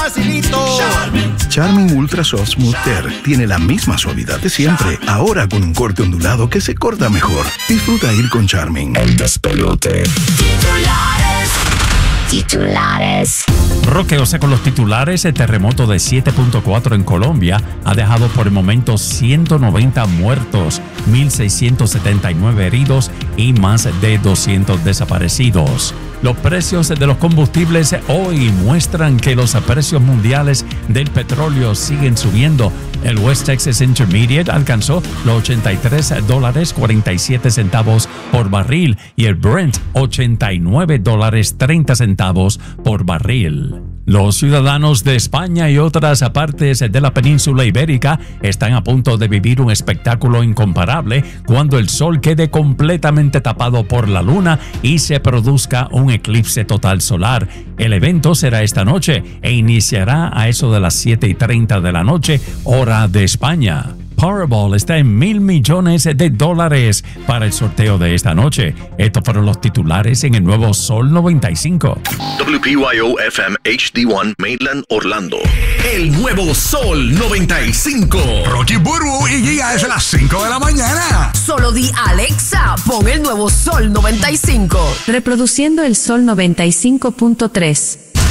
Facilito. Charmin Ultra Soft Smooth Tear tiene la misma suavidad de siempre, ahora con un corte ondulado que se corta mejor. Disfruta ir con Charmin. El despelote. Titulares. Roque, con los titulares, el terremoto de 7.4 en Colombia ha dejado por el momento 190 muertos, 1.679 heridos y más de 200 desaparecidos. Los precios de los combustibles hoy muestran que los precios mundiales del petróleo siguen subiendo. El West Texas Intermediate alcanzó los $83.47 por barril y el Brent $89.30 por barril. Los ciudadanos de España y otras partes de la península ibérica están a punto de vivir un espectáculo incomparable cuando el sol quede completamente tapado por la luna y se produzca un eclipse total solar. El evento será esta noche e iniciará a eso de las 7:30 de la noche, hora de España. Powerball está en $1,000 millones para el sorteo de esta noche. Estos fueron los titulares en el nuevo Sol 95. WPYO-FM HD1 Mainland Orlando. El nuevo Sol 95. Rocky Burbu y Giga desde las 5 de la mañana. Solo di Alexa, pon el nuevo Sol 95. Reproduciendo el Sol 95.3.